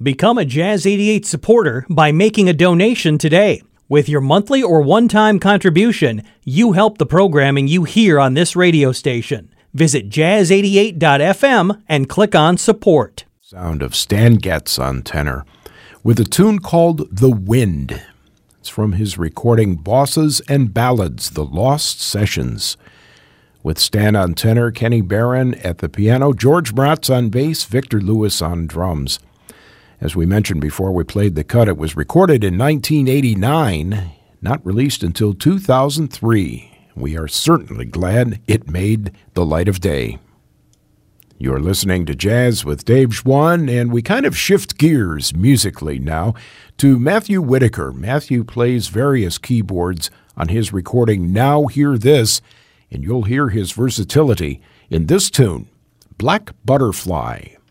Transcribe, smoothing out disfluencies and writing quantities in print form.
Become a Jazz 88 supporter by making a donation today. With your monthly or one-time contribution, you help the programming you hear on this radio station. Visit jazz88.fm and click on support. Sound of Stan Getz on tenor with a tune called The Wind. It's from his recording Bosses and Ballads, The Lost Sessions. With Stan on tenor, Kenny Barron at the piano, George Bratz on bass, Victor Lewis on drums. As we mentioned before we played the cut, it was recorded in 1989, not released until 2003. We are certainly glad it made the light of day. You're listening to Jazz with Dave Schwann, and we kind of shift gears musically now to Matthew Whitaker. Matthew plays various keyboards on his recording Now Hear This, and you'll hear his versatility in this tune, Black Butterfly.